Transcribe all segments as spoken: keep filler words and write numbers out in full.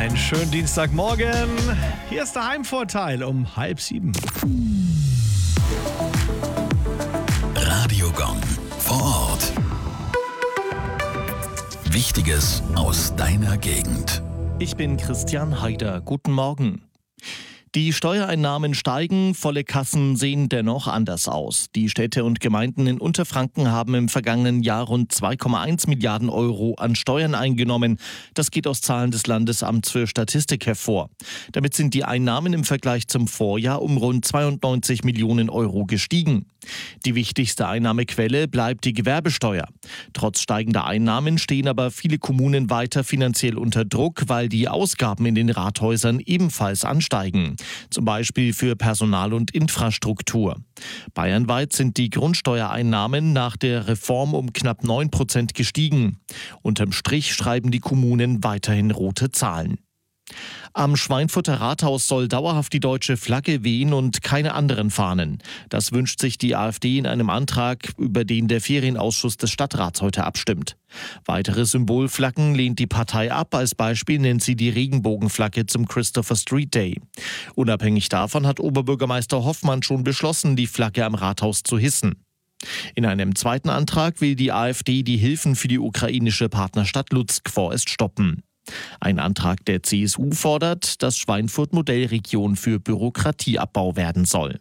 Einen schönen Dienstagmorgen. Hier ist der Heimvorteil um halb sieben. Radio Gong vor Ort. Wichtiges aus deiner Gegend. Ich bin Christian Haider. Guten Morgen. Die Steuereinnahmen steigen, volle Kassen sehen dennoch anders aus. Die Städte und Gemeinden in Unterfranken haben im vergangenen Jahr rund zwei Komma eins Milliarden Euro an Steuern eingenommen. Das geht aus Zahlen des Landesamts für Statistik hervor. Damit sind die Einnahmen im Vergleich zum Vorjahr um rund zweiundneunzig Millionen Euro gestiegen. Die wichtigste Einnahmequelle bleibt die Gewerbesteuer. Trotz steigender Einnahmen stehen aber viele Kommunen weiter finanziell unter Druck, weil die Ausgaben in den Rathäusern ebenfalls ansteigen. Zum Beispiel für Personal und Infrastruktur. Bayernweit sind die Grundsteuereinnahmen nach der Reform um knapp neun Prozent gestiegen. Unterm Strich schreiben die Kommunen weiterhin rote Zahlen. Am Schweinfurter Rathaus soll dauerhaft die deutsche Flagge wehen und keine anderen Fahnen. Das wünscht sich die AfD in einem Antrag, über den der Ferienausschuss des Stadtrats heute abstimmt. Weitere Symbolflaggen lehnt die Partei ab. Als Beispiel nennt sie die Regenbogenflagge zum Christopher Street Day. Unabhängig davon hat Oberbürgermeister Hoffmann schon beschlossen, die Flagge am Rathaus zu hissen. In einem zweiten Antrag will die AfD die Hilfen für die ukrainische Partnerstadt Lutsk vorerst stoppen. Ein Antrag der C S U fordert, dass Schweinfurt Modellregion für Bürokratieabbau werden soll.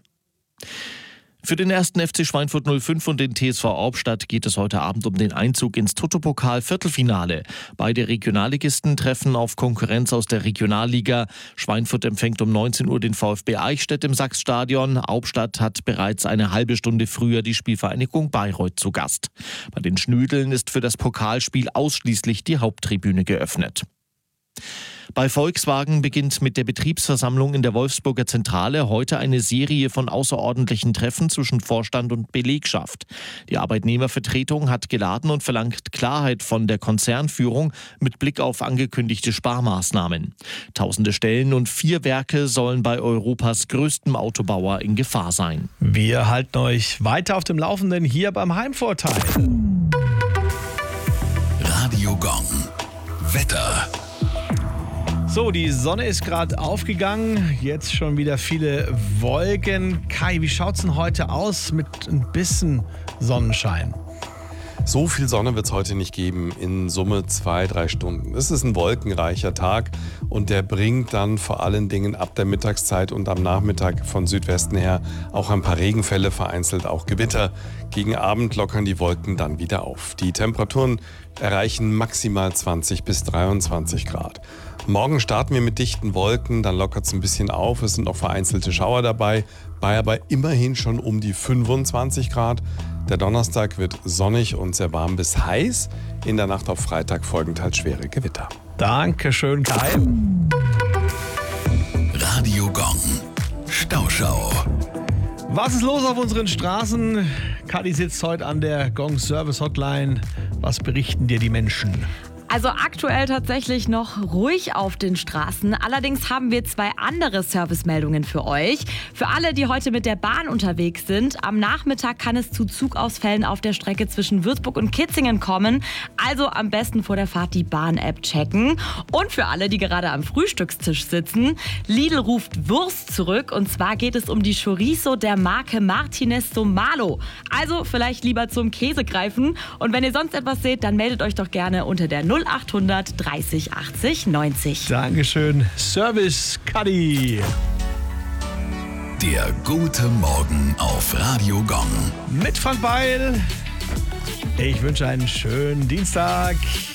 Für den ersten F C Schweinfurt null fünf und den T S V Hauptstadt geht es heute Abend um den Einzug ins Toto-Pokal-Viertelfinale. Beide Regionalligisten treffen auf Konkurrenz aus der Regionalliga. Schweinfurt empfängt um neunzehn Uhr den VfB Eichstätt im Sachsstadion. Hauptstadt hat bereits eine halbe Stunde früher die Spielvereinigung Bayreuth zu Gast. Bei den Schnüdeln ist für das Pokalspiel ausschließlich die Haupttribüne geöffnet. Bei Volkswagen beginnt mit der Betriebsversammlung in der Wolfsburger Zentrale heute eine Serie von außerordentlichen Treffen zwischen Vorstand und Belegschaft. Die Arbeitnehmervertretung hat geladen und verlangt Klarheit von der Konzernführung mit Blick auf angekündigte Sparmaßnahmen. Tausende Stellen und vier Werke sollen bei Europas größtem Autobauer in Gefahr sein. Wir halten euch weiter auf dem Laufenden hier beim Heimvorteil. Radio Gong. Wetter. So, die Sonne ist gerade aufgegangen, jetzt schon wieder viele Wolken. Kai, wie schaut's denn heute aus mit ein bisschen Sonnenschein? So viel Sonne wird es heute nicht geben, in Summe zwei, drei Stunden. Es ist ein wolkenreicher Tag und der bringt dann vor allen Dingen ab der Mittagszeit und am Nachmittag von Südwesten her auch ein paar Regenfälle, vereinzelt auch Gewitter. Gegen Abend lockern die Wolken dann wieder auf. Die Temperaturen erreichen maximal zwanzig bis dreiundzwanzig Grad. Morgen starten wir mit dichten Wolken, dann lockert es ein bisschen auf. Es sind noch vereinzelte Schauer dabei, bei aber immerhin schon um die fünfundzwanzig Grad. Der Donnerstag wird sonnig und sehr warm bis heiß. In der Nacht auf Freitag folgen teils schwere Gewitter. Dankeschön, Kai. Radio Gong. Stauschau. Was ist los auf unseren Straßen? Kadi sitzt heute an der Gong Service Hotline. Was berichten dir die Menschen? Also aktuell tatsächlich noch ruhig auf den Straßen. Allerdings haben wir zwei andere Servicemeldungen für euch. Für alle, die heute mit der Bahn unterwegs sind, am Nachmittag kann es zu Zugausfällen auf der Strecke zwischen Würzburg und Kitzingen kommen. Also am besten vor der Fahrt die Bahn-App checken. Und für alle, die gerade am Frühstückstisch sitzen, Lidl ruft Wurst zurück. Und zwar geht es um die Chorizo der Marke Martinez Somalo. Also vielleicht lieber zum Käse greifen. Und wenn ihr sonst etwas seht, dann meldet euch doch gerne unter der null achthundert dreißig achtzig neunzig. Dankeschön, Service Kadi. Der gute Morgen auf Radio Gong. Mit Frank Beil. Ich wünsche einen schönen Dienstag.